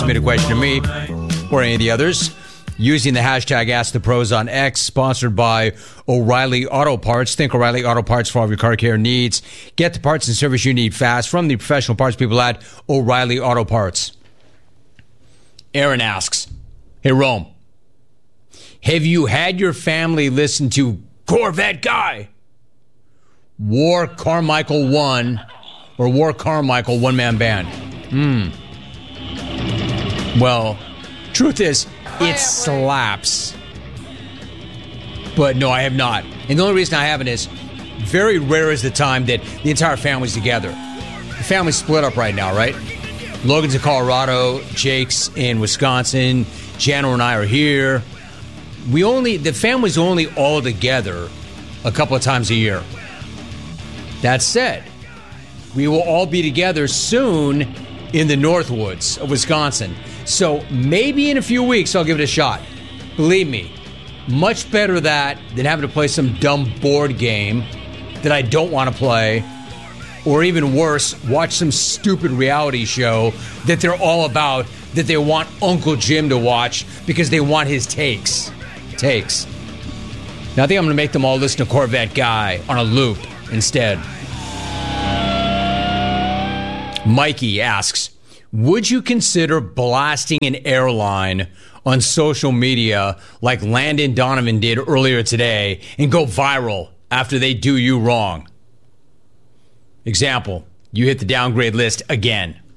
submit a question to me or any of the others using the hashtag #AskThePros on X, sponsored by O'Reilly Auto Parts. Think O'Reilly Auto Parts for all of your car care needs. Get the parts and service you need fast from the professional parts people at O'Reilly Auto Parts. Aaron asks, hey, Rome, have you had your family listen to Corvette Guy? War Carmichael 1 or War Carmichael one-man band? Well, truth is, it slaps. But no, I have not. And the only reason I haven't is very rare is the time that the entire family's together. The family's split up right now, right? Logan's in Colorado, Jake's in Wisconsin, Jano and I are here. The family's only all together a couple of times a year. That said, we will all be together soon in the Northwoods of Wisconsin. So maybe in a few weeks I'll give it a shot. Believe me, much better that than having to play some dumb board game that I don't want to play. Or even worse, watch some stupid reality show that they're all about, that they want Uncle Jim to watch because they want his takes. Now I think I'm going to make them all listen to Corvette Guy on a loop instead. Mikey asks, would you consider blasting an airline on social media like Landon Donovan did earlier today and go viral after they do you wrong? Example, you hit the downgrade list again.